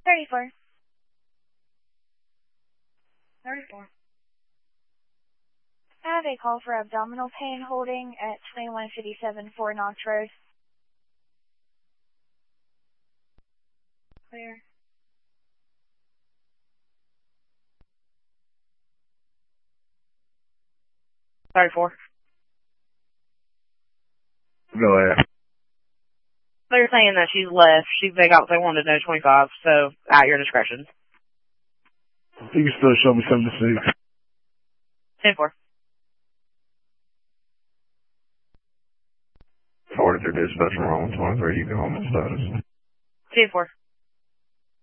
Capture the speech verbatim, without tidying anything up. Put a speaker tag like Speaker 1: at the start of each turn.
Speaker 1: thirty-four. thirty-four. I have a call for abdominal pain holding at twenty-one fifty-seven Fort Knox Road. Clear.
Speaker 2: thirty-four.
Speaker 3: Go ahead.
Speaker 2: They're saying that she's left. She, they got what they wanted to know, twenty-five, so at your discretion.
Speaker 3: You can still show me seventy-six.
Speaker 2: ten four.
Speaker 3: forty-three dispatch wrong, twenty-three, you can home status.
Speaker 2: ten four.